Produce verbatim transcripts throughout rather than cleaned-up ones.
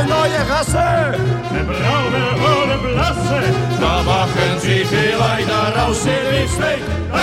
neue Rasse. Eine braune oder blasse, Da machen sie vielleicht daraus den Liebsweg.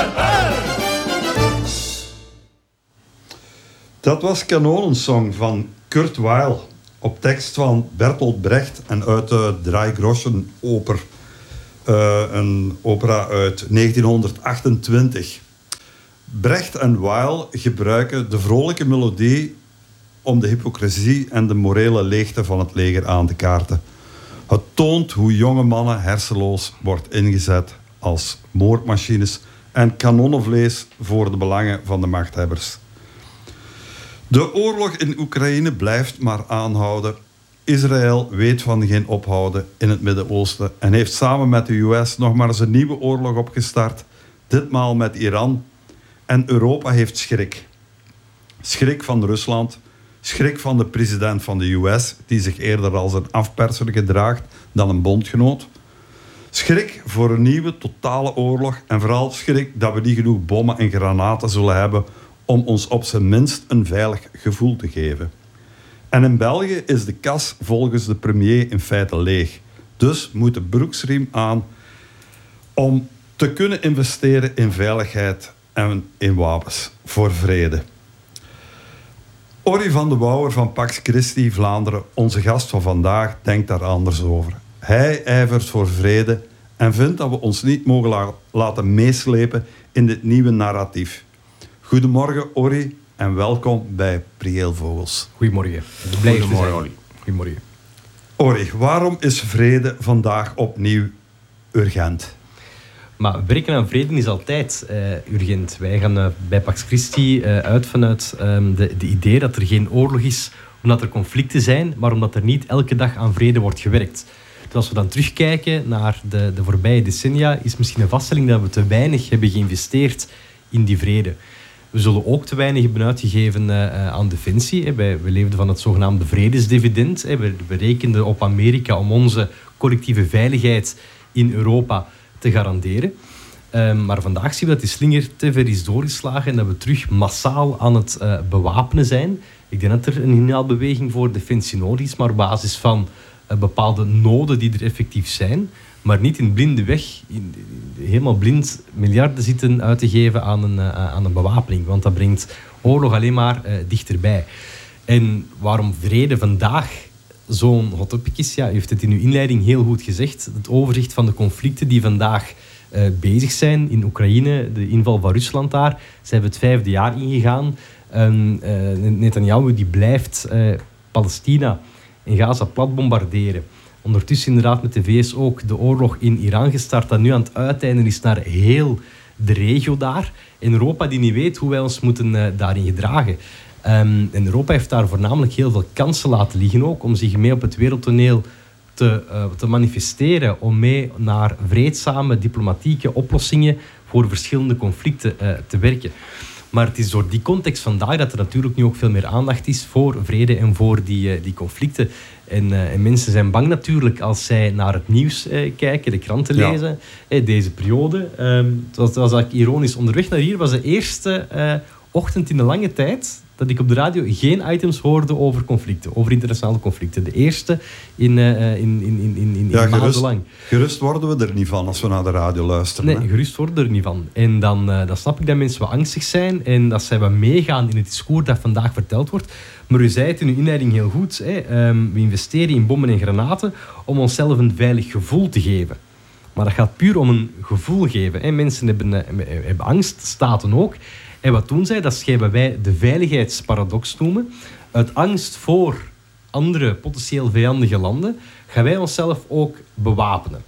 Dat was Kanonensong van Kurt Weill, op tekst van Bertolt Brecht en uit de Drei Groschen oper. Uh, een opera uit negentienhonderdachtentwintig. Brecht en Weill gebruiken de vrolijke melodie om de hypocrisie en de morele leegte van het leger aan te kaarten. Het toont hoe jonge mannen hersenloos wordt ingezet als moordmachines en kanonnenvlees voor de belangen van de machthebbers. De oorlog in Oekraïne blijft maar aanhouden. Israël weet van geen ophouden in het Midden-Oosten en heeft samen met de U S nog maar eens een nieuwe oorlog opgestart, ditmaal met Iran. En Europa heeft schrik. Schrik van Rusland, schrik van de president van de U S, die zich eerder als een afperser gedraagt dan een bondgenoot. Schrik voor een nieuwe totale oorlog en vooral schrik dat we niet genoeg bommen en granaten zullen hebben om ons op zijn minst een veilig gevoel te geven. En in België is de kas volgens de premier in feite leeg. Dus moet de broeksriem aan om te kunnen investeren in veiligheid en in wapens voor vrede. Orry van de Wouwer van Pax Christi Vlaanderen, onze gast van vandaag, denkt daar anders over. Hij ijvert voor vrede en vindt dat we ons niet mogen la- laten meeslepen in dit nieuwe narratief. Goedemorgen, Orry, en welkom bij Prieelvogels. Goedemorgen. Blij te zijn. Goedemorgen. Orry, waarom is vrede vandaag opnieuw urgent? Maar werken aan vrede is altijd uh, urgent. Wij gaan uh, bij Pax Christi uh, uit vanuit um, de, de idee dat er geen oorlog is omdat er conflicten zijn, maar omdat er niet elke dag aan vrede wordt gewerkt. Dus als we dan terugkijken naar de, de voorbije decennia, is misschien een vaststelling dat we te weinig hebben geïnvesteerd in die vrede. We zullen ook te weinig hebben uitgegeven uh, aan defensie. Hè. Wij, we leefden van het zogenaamde vredesdividend. Hè. We, we rekenden op Amerika om onze collectieve veiligheid in Europa te garanderen. Um, maar vandaag zien we dat die slinger te ver is doorgeslagen en dat we terug massaal aan het uh, bewapenen zijn. Ik denk dat er een inhaalbeweging voor defensie nodig is, maar op basis van uh, bepaalde noden die er effectief zijn. Maar niet in blinde weg, in, helemaal blind miljarden zitten uit te geven aan een, uh, aan een bewapening. Want dat brengt oorlog alleen maar uh, dichterbij. En waarom vrede vandaag zo'n hot topic is, ja, u heeft het in uw inleiding heel goed gezegd. Het overzicht van de conflicten die vandaag uh, bezig zijn in Oekraïne, de inval van Rusland daar. Ze hebben het vijfde jaar ingegaan. En, uh, Netanyahu die blijft uh, Palestina en Gaza plat bombarderen. Ondertussen inderdaad met de V S ook de oorlog in Iran gestart, dat nu aan het uiteinden is naar heel de regio daar. En Europa die niet weet hoe wij ons moeten uh, daarin gedragen. Um, en Europa heeft daar voornamelijk heel veel kansen laten liggen ook, om zich mee op het wereldtoneel te, uh, te manifesteren, om mee naar vreedzame diplomatieke oplossingen voor verschillende conflicten uh, te werken. Maar het is door die context vandaag dat er natuurlijk nu ook veel meer aandacht is voor vrede en voor die, uh, die conflicten. En, uh, en mensen zijn bang natuurlijk als zij naar het nieuws uh, kijken, de kranten lezen, ja. uh, deze periode. Um, het was, het was eigenlijk ironisch. Onderweg naar hier was de eerste uh, ochtend in een lange tijd dat ik op de radio geen items hoorde over conflicten, over internationale conflicten. De eerste in, uh, in, in, in, in, in ja, gerust, lang. Gerust worden we er niet van als we naar de radio luisteren. Nee, hè? gerust worden we er niet van. En dan, uh, dan snap ik dat mensen wat angstig zijn en dat zij wat meegaan in het discours dat vandaag verteld wordt. Maar u zei het in uw inleiding heel goed. Hè. Um, we investeren in bommen en granaten om onszelf een veilig gevoel te geven. Maar dat gaat puur om een gevoel geven. Hè. Mensen hebben, uh, hebben angst, staten ook. En wat doen zij? Dat schrijven wij de veiligheidsparadox noemen. Uit angst voor andere potentieel vijandige landen gaan wij onszelf ook bewapenen.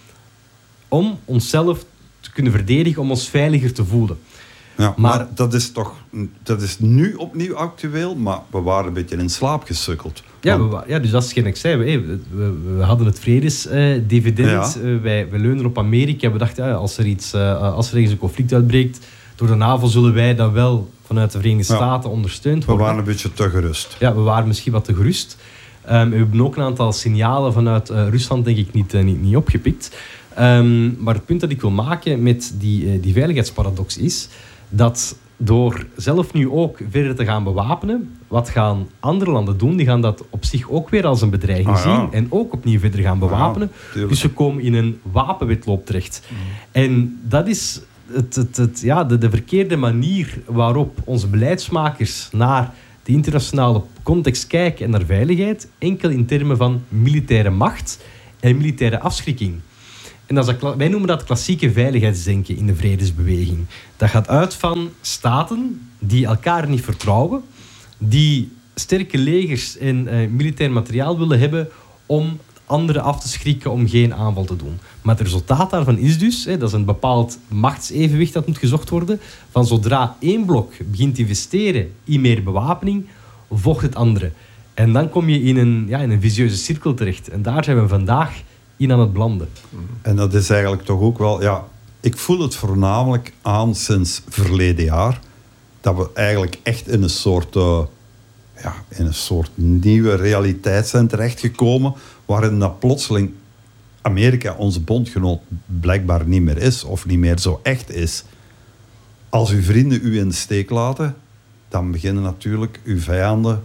Om onszelf te kunnen verdedigen, om ons veiliger te voelen. Ja, maar, maar dat is toch dat is nu opnieuw actueel, maar we waren een beetje in slaap gesukkeld. Ja, we, ja, dus dat is geen ik zei. We, we, we hadden het vredesdividend. Uh, ja. uh, wij, wij leunen op Amerika. We dachten, uh, als er iets, uh, als er ergens een conflict uitbreekt, door de NAVO zullen wij dan wel vanuit de Verenigde ja. Staten ondersteund worden. We waren een beetje te gerust. Ja, we waren misschien wat te gerust. Um, we hebben ook een aantal signalen vanuit uh, Rusland, denk ik, niet, uh, niet, niet opgepikt. Um, maar het punt dat ik wil maken met die, uh, die veiligheidsparadox is dat door zelf nu ook verder te gaan bewapenen, wat gaan andere landen doen? Die gaan dat op zich ook weer als een bedreiging ah, ja. zien en ook opnieuw verder gaan bewapenen. Ah, ja, dus ze komen in een wapenwetloop terecht. Mm. En dat is het, het, het, ja, de, de verkeerde manier waarop onze beleidsmakers naar de internationale context kijken en naar veiligheid, enkel in termen van militaire macht en militaire afschrikking. En dat is dat, wij noemen dat klassieke veiligheidsdenken in de vredesbeweging. Dat gaat uit van staten die elkaar niet vertrouwen, die sterke legers en uh, militair materiaal willen hebben om anderen af te schrikken om geen aanval te doen. Maar het resultaat daarvan is dus, hè, dat is een bepaald machtsevenwicht dat moet gezocht worden, van zodra één blok begint te investeren in meer bewapening, vocht het andere. En dan kom je in een, ja, in een vicieuze cirkel terecht. En daar zijn we vandaag in aan het belanden. En dat is eigenlijk toch ook wel... Ja, ik voel het voornamelijk aan sinds verleden jaar, dat we eigenlijk echt in een soort... Uh, ja, in een soort nieuwe realiteit zijn terechtgekomen, waarin dat plotseling Amerika, onze bondgenoot, blijkbaar niet meer is, of niet meer zo echt is. Als uw vrienden u in de steek laten, dan beginnen natuurlijk uw vijanden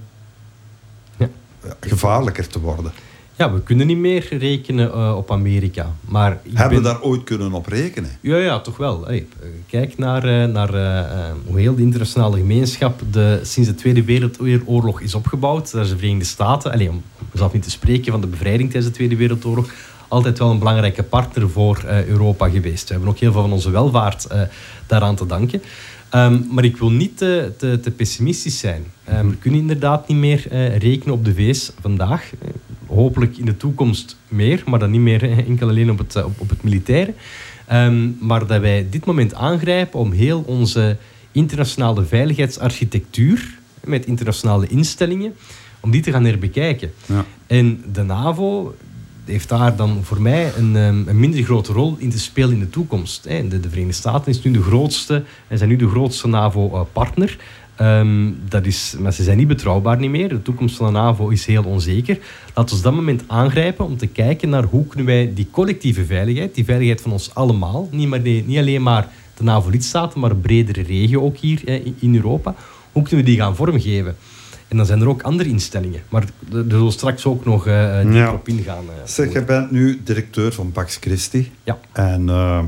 ja. gevaarlijker te worden. Ja, we kunnen niet meer rekenen uh, op Amerika. Maar ik Hebben ben... we daar ooit kunnen op rekenen? Ja, ja, toch wel. Hey, kijk naar, uh, naar uh, hoe heel de internationale gemeenschap de, sinds de Tweede Wereldoorlog is opgebouwd. Daar is de Verenigde Staten, allez, om zelf niet te spreken van de bevrijding tijdens de Tweede Wereldoorlog, altijd wel een belangrijke partner voor uh, Europa geweest. We hebben ook heel veel van onze welvaart uh, daaraan te danken. Um, maar ik wil niet te, te, te pessimistisch zijn. Um, we kunnen inderdaad niet meer uh, rekenen op de V S vandaag. Uh, hopelijk in de toekomst meer, maar dan niet meer uh, enkel alleen op het, uh, op, op het militaire. Um, maar dat wij dit moment aangrijpen om heel onze internationale veiligheidsarchitectuur, met internationale instellingen, om die te gaan herbekijken. Ja. En de NAVO heeft daar dan voor mij een, een minder grote rol in te spelen in de toekomst. De, de Verenigde Staten is nu de grootste, en zijn nu de grootste NAVO-partner. Um, dat is, maar ze zijn niet betrouwbaar niet meer. De toekomst van de NAVO is heel onzeker. Laten we op dat moment aangrijpen om te kijken naar hoe kunnen wij die collectieve veiligheid, die veiligheid van ons allemaal, niet, maar, niet alleen maar de NAVO-lidstaten, maar een bredere regio ook hier in Europa, hoe kunnen we die gaan vormgeven? En dan zijn er ook andere instellingen. Maar er zullen straks ook nog uh, dieper ja. op ingaan. Uh, zeg, je bent nu directeur van Pax Christi. Ja. En uh,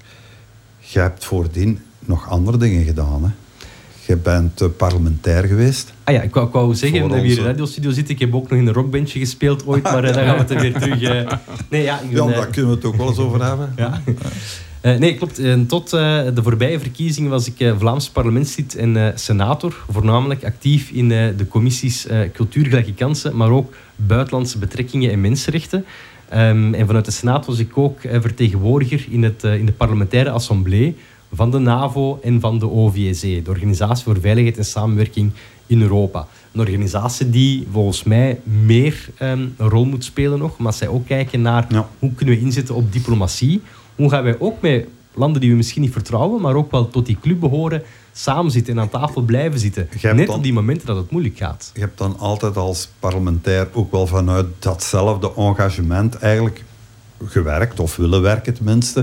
je hebt voordien nog andere dingen gedaan, hè? Je bent uh, parlementair geweest. Ah ja, ik wou, ik wou zeggen, dat we hier in de radiostudio zitten. Ik heb ook nog in een rockbandje gespeeld ooit, maar uh, dan gaan we het er weer terug... Uh... Nee, ja, ik ben, ja, daar uh... kunnen we het ook wel eens over hebben. Ja. Uh, nee, klopt. Uh, tot uh, de voorbije verkiezingen was ik uh, Vlaams parlementslid en uh, senator. Voornamelijk actief in uh, de commissies uh, cultuur, gelijke kansen, maar ook buitenlandse betrekkingen en mensenrechten. Um, en vanuit de Senaat was ik ook uh, vertegenwoordiger in, het, uh, in de parlementaire assemblee van de NAVO en van de O V S E, de Organisatie voor Veiligheid en Samenwerking in Europa. Een organisatie die volgens mij meer um, een rol moet spelen nog, maar zij ook kijken naar ja. hoe kunnen we inzetten op diplomatie. Hoe gaan wij ook met landen die we misschien niet vertrouwen, maar ook wel tot die club behoren, samen zitten en aan tafel blijven zitten. Net dan, op die momenten dat het moeilijk gaat. Je hebt dan altijd als parlementair ook wel vanuit datzelfde engagement eigenlijk gewerkt, of willen werken tenminste,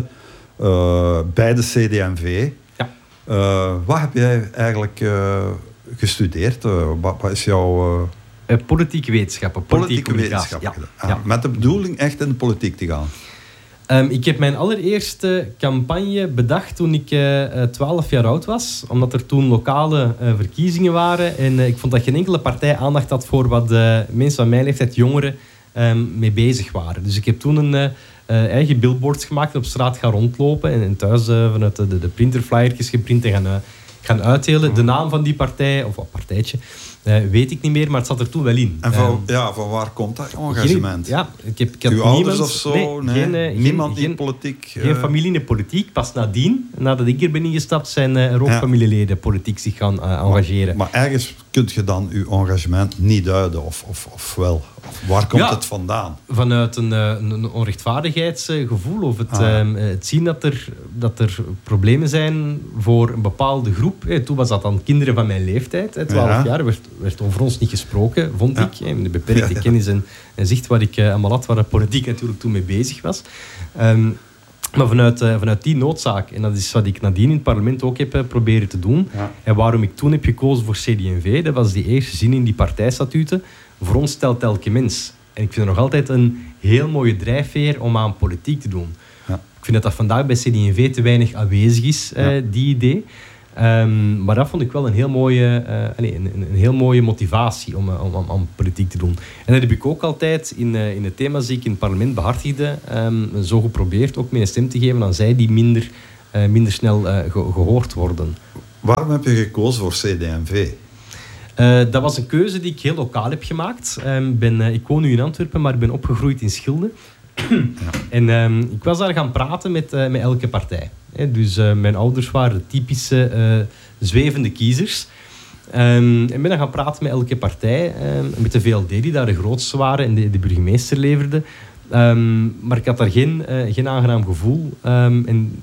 uh, bij de C D M V. Ja. Uh, wat heb jij eigenlijk uh, gestudeerd? Uh, wat, wat is jouw... Uh... Uh, politieke wetenschappen. Politieke, politieke wetenschappen. Ja. Ah, Ja. Met de bedoeling echt in de politiek te gaan. Um, ik heb mijn allereerste campagne bedacht toen ik twaalf uh, jaar oud was. Omdat er toen lokale uh, verkiezingen waren. En uh, ik vond dat geen enkele partij aandacht had voor wat uh, mensen van mijn leeftijd, jongeren, um, mee bezig waren. Dus ik heb toen een uh, uh, eigen billboards gemaakt en op straat gaan rondlopen. En, en thuis uh, vanuit de, de, de printerflyertjes geprint en gaan, uh, gaan uitdelen. De naam van die partij, of wat partijtje, uh, weet ik niet meer, maar het zat er toen wel in. En van, um, ja, van waar komt dat engagement? Ja, ik heb, ik had uw ouders niemand, of zo? Nee, Nee, geen, uh, niemand geen, in politiek? Geen uh... familie in de politiek. Pas nadien, nadat ik er ben ingestapt, zijn uh, er ook ja. familieleden politiek zich gaan uh, engageren. Maar, maar ergens kun je dan uw engagement niet duiden, of, of, of wel? Of waar komt ja, het vandaan? Vanuit een, een, een onrechtvaardigheidsgevoel, of het, ah. um, het zien dat er, dat er problemen zijn voor een bepaalde groep. Hey, toen was dat dan kinderen van mijn leeftijd. Hey, twaalf ja. jaar werd, werd over ons niet gesproken, vond ja. ik. Hey, met de beperkte ja, ja. kennis en, en zicht wat ik uh, allemaal had, waar de politiek natuurlijk toen mee bezig was. Um, Maar vanuit, uh, vanuit die noodzaak, en dat is wat ik nadien in het parlement ook heb uh, proberen te doen, Ja. en waarom ik toen heb gekozen voor C D en V, dat was die eerste zin in die partijstatuten, voor ons telt elke mens. En ik vind het nog altijd een heel mooie drijfveer om aan politiek te doen. Ja. Ik vind dat dat vandaag bij C D en V te weinig aanwezig is, uh, Ja. die idee. Um, maar dat vond ik wel een heel mooie, uh, allez, een, een heel mooie motivatie om, om, om, om politiek te doen. En dat heb ik ook altijd in, uh, in de thema's die ik in het parlement behartigde, um, zo geprobeerd ook mijn stem te geven aan zij die minder, uh, minder snel uh, ge- gehoord worden. Waarom heb je gekozen voor C D en V? Uh, dat was een keuze die ik heel lokaal heb gemaakt. Um, ben, uh, ik woon nu in Antwerpen, maar ik ben opgegroeid in Schilde. Ja. En um, ik was daar gaan praten met, uh, met elke partij. He, dus uh, mijn ouders waren typische uh, zwevende kiezers. Um, en ben dan gaan praten met elke partij. Um, met de V L D die daar de grootste waren en de, de burgemeester leverde. Um, maar ik had daar geen, uh, geen aangenaam gevoel. Um, en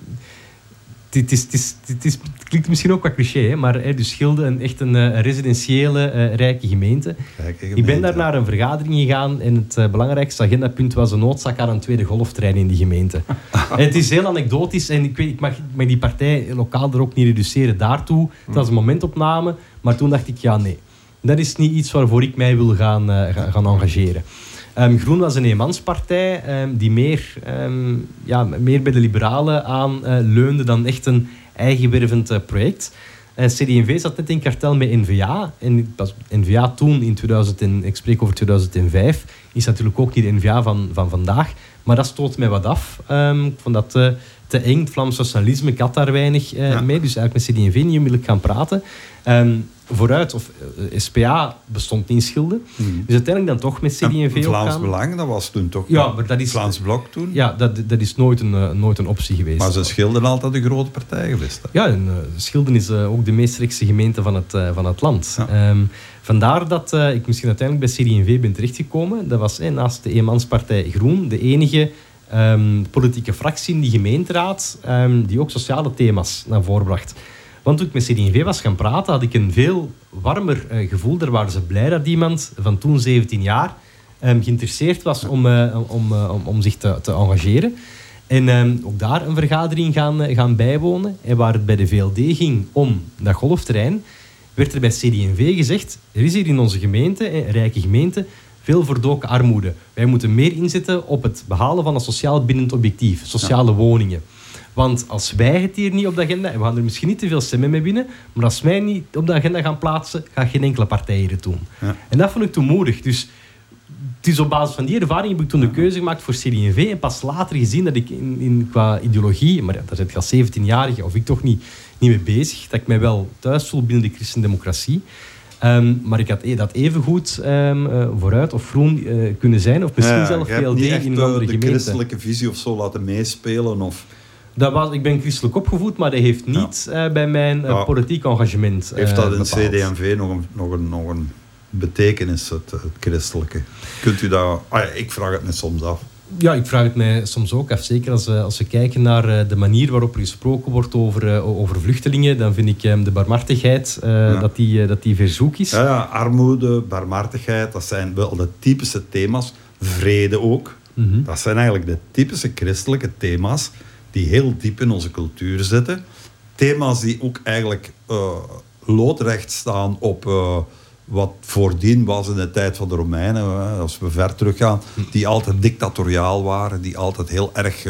Het, is, het, is, het, is, het klinkt misschien ook wat cliché, hè, maar hè, dus Schilde een echt een, een residentiële, uh, rijke gemeente. Rijke gemeente. Ik ben daar naar een vergadering gegaan en het uh, belangrijkste agendapunt was de noodzaak aan een tweede golftrein in die gemeente. En het is heel anekdotisch en ik, weet, ik, mag, ik mag die partij lokaal er ook niet reduceren daartoe. Het was een momentopname, maar toen dacht ik, ja nee, dat is niet iets waarvoor ik mij wil gaan, uh, gaan, gaan engageren. Um, Groen was een eenmanspartij um, die meer, um, ja, meer bij de liberalen aan uh, leunde dan echt een eigenwervend uh, project. Uh, C D en V zat net in kartel met N V A. En N V A toen, in tweeduizend, en, ik spreek over tweeduizend vijf, is natuurlijk ook niet de N V A van, van vandaag. Maar dat stoot mij wat af. Um, ik vond dat uh, te eng, het Vlaams socialisme. Ik had daar weinig uh, ja. mee, dus eigenlijk met C D en V niet onmiddellijk gaan praten. Um, vooruit, of uh, S P A bestond niet in Schilde. Mm. Dus uiteindelijk dan toch met C D en V en Vlaams opgaan. Belang, dat was toen toch ja, maar dat is, Vlaams Blok toen? Ja, dat, dat is nooit een, uh, nooit een optie geweest. Maar ze Schilden altijd een grote partij geweest. Hè? Ja, en uh, Schilden is uh, ook de meest rechtse gemeente van het, uh, van het land. Ja. Um, vandaar dat uh, ik misschien uiteindelijk bij C D en V ben terechtgekomen. Dat was eh, naast de eenmanspartij Groen de enige um, politieke fractie in die gemeenteraad um, die ook sociale thema's naar voren bracht. Want toen ik met C D en V was gaan praten, had ik een veel warmer uh, gevoel. Daar waren ze blij dat iemand van toen zeventien jaar um, geïnteresseerd was om, uh, om, uh, om, om zich te, te engageren. En um, ook daar een vergadering gaan, uh, gaan bijwonen. En waar het bij de V L D ging om dat golfterrein, werd er bij C D en V gezegd, er is hier in onze gemeente, een rijke gemeente, veel verdoken armoede. Wij moeten meer inzetten op het behalen van een sociaal bindend objectief, sociale ja. woningen. Want als wij het hier niet op de agenda, en we gaan er misschien niet te veel stemmen mee winnen, maar als wij niet op de agenda gaan plaatsen, gaat geen enkele partij hier het doen. Ja. En dat vond ik toen moedig. Dus het is op basis van die ervaring heb ik toen de keuze gemaakt voor C D en V en pas later gezien dat ik in, in, qua ideologie, maar ja, daar zit ik als zeventienjarige, of ik toch niet, niet mee bezig, dat ik mij wel thuis voel binnen de christendemocratie. Um, maar ik had dat evengoed um, uh, vooruit of groen uh, kunnen zijn, of misschien ja, zelf V L D in een andere de gemeente. Christelijke visie of zo laten meespelen? Of... Dat was, ik ben christelijk opgevoed, maar dat heeft niet ja. uh, bij mijn uh, ja. politiek engagement uh, Heeft dat in bepaald. C D en V nog een, nog een, nog een betekenis, het, het christelijke? Kunt u dat... Ah, ja, ik vraag het net soms af. Ja, ik vraag het mij soms ook af. Zeker als we, als we kijken naar uh, de manier waarop er gesproken wordt over, uh, over vluchtelingen, dan vind ik um, de barmhartigheid uh, ja. dat, die, uh, dat die verzoek is. Ja, ja, armoede, barmhartigheid, dat zijn wel de typische thema's. Vrede ook. Mm-hmm. Dat zijn eigenlijk de typische christelijke thema's die heel diep in onze cultuur zitten. Thema's die ook eigenlijk uh, loodrecht staan op uh, wat voordien was in de tijd van de Romeinen, uh, als we ver teruggaan, die altijd dictatoriaal waren, die altijd heel erg uh,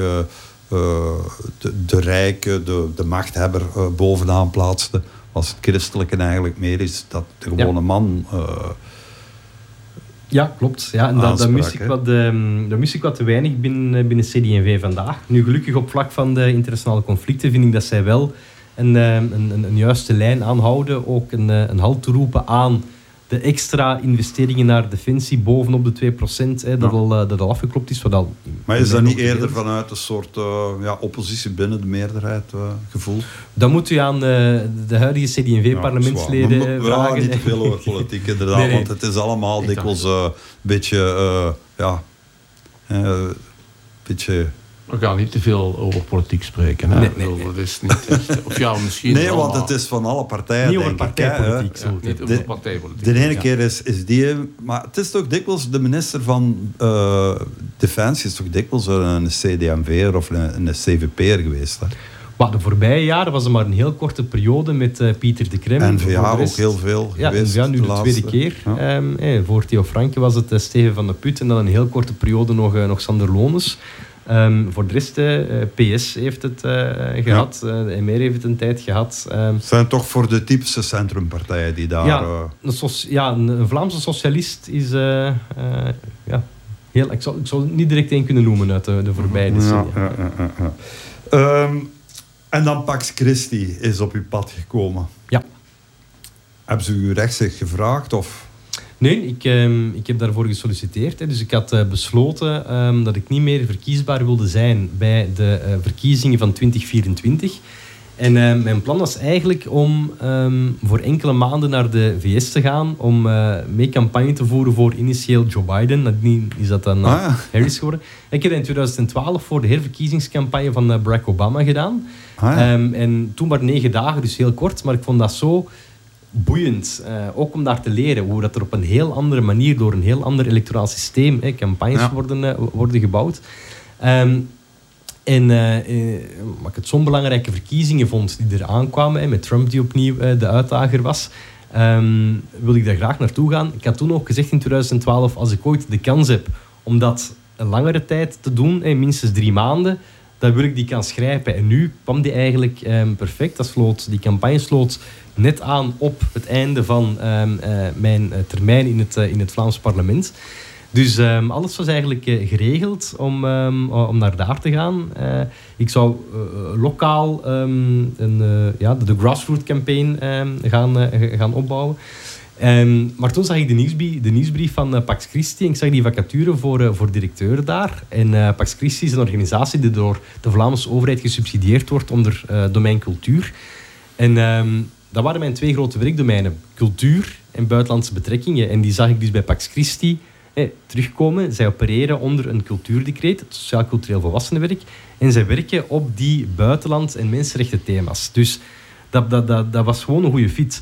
uh, de, de rijke, de, de machthebber uh, bovenaan plaatsten. Als het christelijke eigenlijk meer is dat de gewone ja. man... Uh, Ja, klopt. Ja, en dat, dat, mis ik wat, um, dat mis ik wat te weinig binnen, binnen C D en V vandaag. Nu, gelukkig op vlak van de internationale conflicten vind ik dat zij wel een, een, een, een juiste lijn aanhouden. Ook een, een halt te roepen aan de extra investeringen naar defensie bovenop de twee procent, hè, dat, ja. al, dat al afgeklopt is. Wat al maar is dat niet eerder vanuit een soort uh, ja, oppositie binnen de meerderheid uh, gevoel? Dan moet u aan uh, de huidige C D en V-parlementsleden ja, we, vragen. We gaan niet te veel over politiek, inderdaad, nee, nee. want het is allemaal Echt dikwijls een uh, beetje... Uh, ja, een uh, beetje We gaan niet te veel over politiek spreken. Hè? Nee, nee, nee. Dat is niet echt, of ja, misschien Nee, wel, want maar het is van alle partijen, Niet over denk ik. partijpolitiek. Hè, ja, niet over de, partijpolitiek. de ene Ja. keer is, is die... Maar het is toch dikwijls... De minister van uh, Defensie is toch dikwijls een C D M V'er of een, een C V P'er geweest. Hè? Maar de voorbije jaren was er maar een heel korte periode met uh, Pieter de Krem. N V A Voor de ook rest- heel veel Ja, geweest. N V A nu de, laatste. tweede keer. Ja. Um, eh, voor Theo Franke was het uh, Steven van de Put en dan een heel korte periode nog, uh, nog Sander Lones. Um, voor de rest, uh, P S heeft het uh, gehad, uh, de M R heeft het een tijd gehad. Um, Het zijn toch voor de typische centrumpartijen die daar... ja, uh, een, soci- ja, een, een Vlaamse socialist is... Uh, uh, ja, heel, ik, zal, ik zal het niet direct één kunnen noemen uit de, de voorbije decennia. Ja, ja, ja, ja, ja. Um, en dan Pax Christi is op uw pad gekomen. Ja. Hebben ze u rechtstreeks gevraagd? Of? Nee, ik, um, ik heb daarvoor gesolliciteerd. Hè. Dus ik had uh, besloten um, dat ik niet meer verkiesbaar wilde zijn bij de uh, verkiezingen van twintig vierentwintig. En uh, mijn plan was eigenlijk om um, voor enkele maanden naar de V S te gaan om uh, mee campagne te voeren voor initieel Joe Biden. Nadien is dat dan uh, Ah, ja. Harris geworden. Ik heb dat in twintig twaalf voor de herverkiezingscampagne van uh, Barack Obama gedaan. Ah, ja. Um, en toen maar negen dagen, dus heel kort. Maar ik vond dat zo boeiend. Uh, ook om daar te leren hoe dat er op een heel andere manier, door een heel ander electoraal systeem, hè, campagnes Ja. worden, uh, worden gebouwd. Um, en uh, uh, wat ik het zo'n belangrijke verkiezingen vond die er aankwamen, hè, met Trump die opnieuw uh, de uitdager was, um, wilde ik daar graag naartoe gaan. Ik had toen ook gezegd in twintig twaalf, als ik ooit de kans heb om dat een langere tijd te doen, hè, minstens drie maanden, dan wil ik die kans grijpen. En nu kwam die eigenlijk um, perfect. Dat sloot, die campagne sloot net aan op het einde van um, uh, mijn uh, termijn in het, uh, in het Vlaams parlement. Dus um, alles was eigenlijk uh, geregeld om, um, om naar daar te gaan. Uh, ik zou uh, lokaal um, een, uh, ja, de, de grassroots campaign um, gaan, uh, gaan opbouwen. Um, maar toen zag ik de nieuwsbrief, de nieuwsbrief van uh, Pax Christi en ik zag die vacature voor, uh, voor directeur daar. En uh, Pax Christi is een organisatie die door de Vlaamse overheid gesubsidieerd wordt onder uh, domein cultuur. En um, dat waren mijn twee grote werkdomeinen. Cultuur en buitenlandse betrekkingen. En die zag ik dus bij Pax Christi eh, terugkomen. Zij opereren onder een cultuurdecreet, het sociaal-cultureel volwassenenwerk. En zij werken op die buitenland- en mensenrechten thema's. Dus dat, dat, dat, dat was gewoon een goede fit.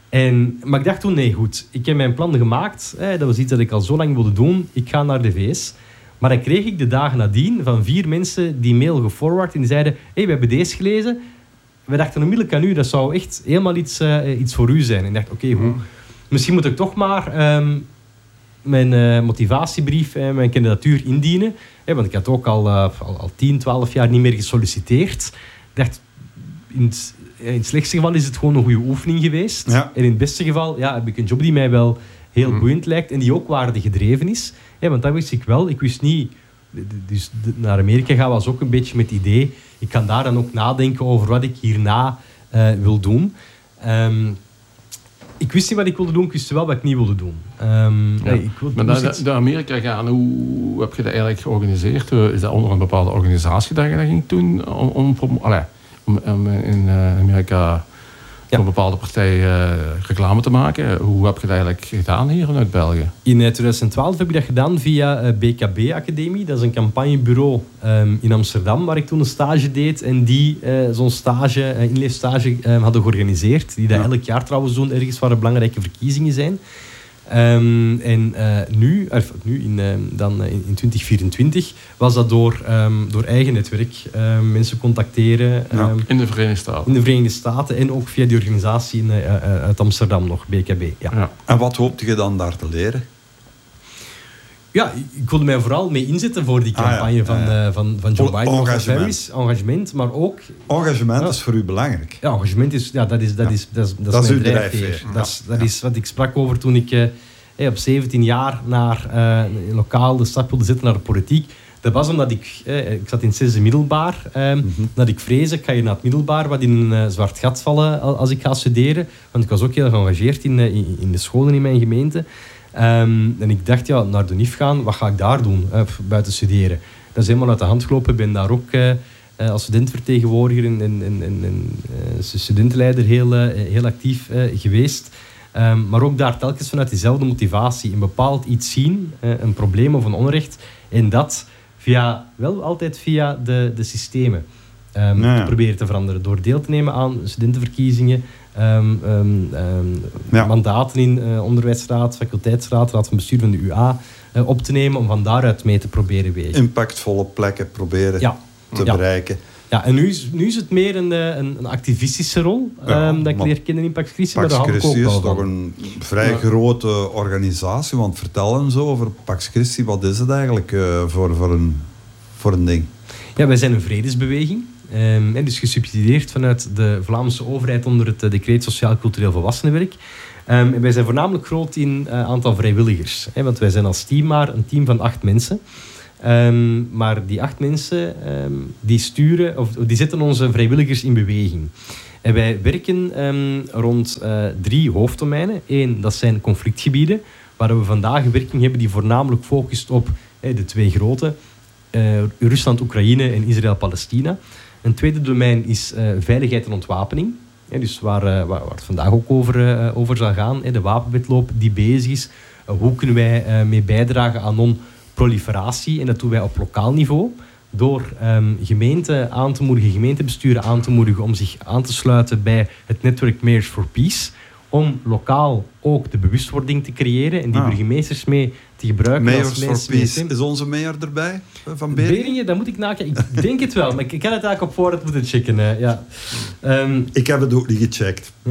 En, maar ik dacht toen, nee goed, ik heb mijn plan gemaakt. Eh, dat was iets dat ik al zo lang wilde doen. Ik ga naar de V S. Maar dan kreeg ik de dagen nadien van vier mensen die mail geforward en die zeiden, hé, hey, we hebben deze gelezen. We dachten onmiddellijk aan u, dat zou echt helemaal iets, uh, iets voor u zijn. En ik dacht, oké, okay, goed. Misschien moet ik toch maar um, mijn uh, motivatiebrief en mijn kandidatuur indienen. Hè, want ik had ook al, uh, al, al tien, twaalf jaar niet meer gesolliciteerd. Ik dacht, in het, in het slechtste geval is het gewoon een goede oefening geweest. Ja. En in het beste geval ja, heb ik een job die mij wel heel mm. boeiend lijkt en die ook waardegedreven is. Hè, want dat wist ik wel. Ik wist niet... Dus naar Amerika gaan was ook een beetje met het idee... Ik kan daar dan ook nadenken over wat ik hierna uh, wil doen. Um, ik wist niet wat ik wilde doen, ik wist wel wat ik niet wilde doen. Um, ja. nee, ik wilde, maar naar iets... Amerika gaan, hoe heb je dat eigenlijk georganiseerd? Is dat onder een bepaalde organisatie dat je dat ging doen? Om, om, allez, om, om in uh, Amerika ja. voor een bepaalde partij uh, reclame te maken? Hoe heb je dat eigenlijk gedaan hier vanuit België? In uh, twintig twaalf heb ik dat gedaan via uh, B K B Academie. Dat is een campagnebureau um, in Amsterdam waar ik toen een stage deed. En die uh, zo'n stage, uh, inleefstage uh, hadden georganiseerd. Die dat ja. elk jaar trouwens doen, ergens waar er belangrijke verkiezingen zijn. Um, en uh, nu, of nu in, uh, dan, uh, in twintig vierentwintig, was dat door, um, door eigen netwerk um, mensen contacteren. Um, ja, in de Verenigde Staten. In de Verenigde Staten en ook via die organisatie in, uh, uh, uit Amsterdam nog, B K B. Ja. Ja. En wat hoopte je dan daar te leren? Ja, ik wilde mij vooral mee inzetten voor die campagne ah, ja. van, ja, ja. Uh, van, van Joe Biden. Engagement. Harris. Engagement, maar ook... Engagement ja. is voor u belangrijk. Ja, engagement is... Ja, dat is, dat ja. is, dat is, dat dat is mijn mijn drijfveer. Ja. Dat, is, dat ja. is wat ik sprak over toen ik uh, hey, op zeventien jaar naar uh, lokaal de stap wilde zetten naar de politiek. Dat was omdat ik... Uh, ik zat in het zesde middelbaar. Uh, mm-hmm. Dat ik vrees, ik ga hier naar het middelbaar wat in een uh, zwart gat vallen als ik ga studeren. Want ik was ook heel geëngageerd in, uh, in, in de scholen in mijn gemeente. Um, en ik dacht, ja, naar de N I F gaan, wat ga ik daar doen, uh, buiten studeren? Dat is helemaal uit de hand gelopen. Ik ben daar ook uh, uh, als studentvertegenwoordiger en, en, en, en uh, studentenleider heel, uh, heel actief uh, geweest. Um, maar ook daar telkens vanuit diezelfde motivatie. Een bepaald iets zien, uh, een probleem of een onrecht, en dat via, wel altijd via de, de systemen um, ja, ja. te proberen te veranderen. Door deel te nemen aan studentenverkiezingen, um, um, um, ja. mandaten in uh, onderwijsraad, faculteitsraad, raad van bestuur van de U A uh, op te nemen om van daaruit mee te proberen wegen. Impactvolle plekken proberen ja. te ja. bereiken. Ja, en nu is, nu is het meer een, een, een activistische rol ja, um, dat ik leer kennen in Pax Christi. Pax Christi is toch van. een vrij ja. grote organisatie, want vertel eens over Pax Christi. Wat is het eigenlijk uh, voor, voor, een, voor een ding? Ja, wij zijn een vredesbeweging. Um, dus gesubsidieerd vanuit de Vlaamse overheid onder het uh, decreet Sociaal-Cultureel Volwassenenwerk. Um, en wij zijn voornamelijk groot in een uh, aantal vrijwilligers. Hè, want wij zijn als team maar een team van acht mensen. Um, maar die acht mensen um, die sturen, of die zetten onze vrijwilligers in beweging. En wij werken um, rond uh, drie hoofddomeinen. Eén, dat zijn conflictgebieden, waar we vandaag een werking hebben die voornamelijk focust op eh, de twee grote, uh, Rusland, Oekraïne en Israël-Palestina. Een tweede domein is uh, veiligheid en ontwapening. Eh, dus waar, uh, waar, waar het vandaag ook over, uh, over zal gaan. Eh, de wapenwetloop die bezig is. Uh, hoe kunnen wij uh, mee bijdragen aan non proliferatie, en dat doen wij op lokaal niveau, door um, gemeenten aan te moedigen, gemeentebesturen aan te moedigen om zich aan te sluiten bij het netwerk Mayors for Peace, om lokaal ook de bewustwording te creëren en die ah. burgemeesters mee te gebruiken. Mayors als for Peace. Is onze mayor erbij? Van Beringen? Beringen, dat moet ik nakijken. Ik denk het wel, maar ik kan het eigenlijk op voorhand moeten checken. Hè. Ja. Um, ik heb het ook niet gecheckt. Ja.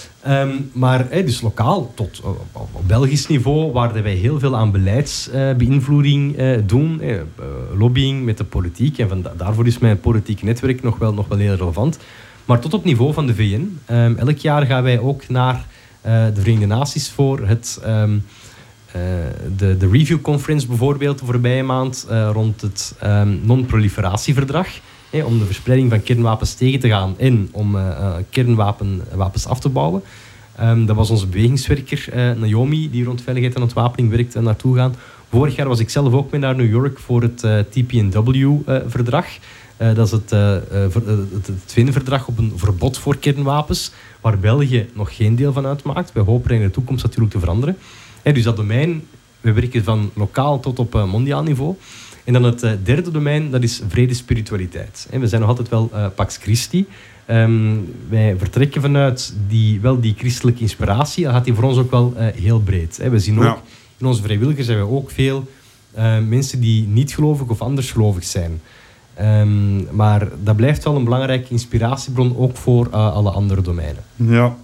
Um, maar hey, dus lokaal tot uh, op, op Belgisch niveau, waar wij heel veel aan beleidsbeïnvloeding uh, uh, doen, uh, lobbying met de politiek, en van da- daarvoor is mijn politieke netwerk nog wel, nog wel heel relevant. Maar tot op niveau van de V N. Um, elk jaar gaan wij ook naar uh, de Verenigde Naties voor het, um, uh, de, de Review Conference bijvoorbeeld, de voorbije maand, uh, rond het um, non-proliferatieverdrag. Hey, om de verspreiding van kernwapens tegen te gaan en om uh, uh, kernwapens af te bouwen. Um, dat was onze bewegingswerker uh, Naomi, die rond veiligheid en ontwapening werkt, uh, naartoe gaan. Vorig jaar was ik zelf ook mee naar New York voor het uh, T P N W-verdrag. Uh, uh, dat is het, uh, uh, ver, uh, het, het tweede verdrag op een verbod voor kernwapens, waar België nog geen deel van uitmaakt. Wij hopen in de toekomst natuurlijk te veranderen. Hey, dus dat domein, we werken van lokaal tot op uh, mondiaal niveau. En dan het uh, derde domein, dat is vrede-spiritualiteit. En we zijn nog altijd wel uh, Pax Christi. Um, wij vertrekken vanuit die, wel die christelijke inspiratie. Dat gaat die voor ons ook wel uh, heel breed. Hè. We zien ook, ja. in onze vrijwilligers hebben we ook veel uh, mensen die niet gelovig of anders gelovig zijn. Um, maar dat blijft wel een belangrijke inspiratiebron, ook voor uh, alle andere domeinen. Ja.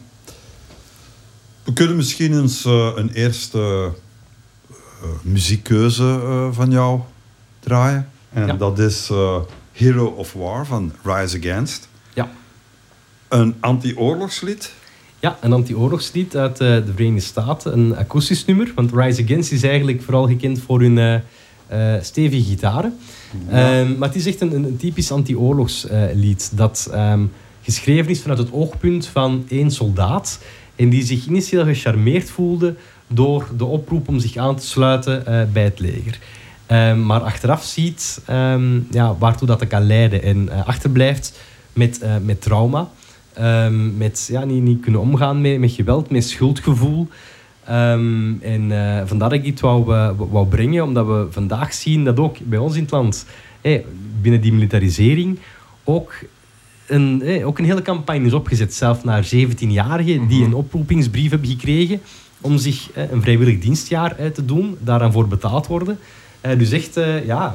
We kunnen misschien eens uh, een eerste uh, muziekkeuze uh, van jou draaien. En ja. dat is uh, Hero of War van Rise Against. Ja. Een anti-oorlogslied. Ja, een anti-oorlogslied uit uh, de Verenigde Staten. Een akoestisch nummer. Want Rise Against is eigenlijk vooral gekend voor hun uh, uh, stevige gitaren. Ja. Um, maar het is echt een, een typisch anti-oorlogslied. Uh, dat um, geschreven is vanuit het oogpunt van één soldaat. En die zich initieel gecharmeerd voelde door de oproep om zich aan te sluiten uh, bij het leger. Um, maar achteraf ziet um, ja, waartoe dat kan leiden. En uh, achterblijft met, uh, met trauma. Um, met ja, niet, niet kunnen omgaan met, met geweld, met schuldgevoel. Um, en uh, vandaar dat ik dit wou, uh, wou brengen. Omdat we vandaag zien dat ook bij ons in het land, hey, binnen die militarisering, ook een, hey, ook een hele campagne is opgezet. Zelfs naar zeventienjarigen mm-hmm. die een oproepingsbrief hebben gekregen om zich uh, een vrijwillig dienstjaar uh, te doen. Daaraan voor betaald worden. Uh, dus echt uh, ja,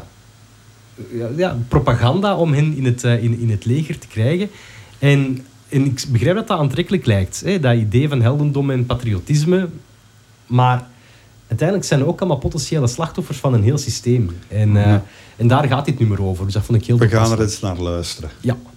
ja, propaganda om hen in het, uh, in, in het leger te krijgen. En, en ik begrijp dat dat aantrekkelijk lijkt. Hè? Dat idee van heldendom en patriotisme. Maar uiteindelijk zijn er ook allemaal potentiële slachtoffers van een heel systeem. En, uh, en daar gaat dit nummer over. Dus dat vond ik heel We gaan er eens naar luisteren. Ja.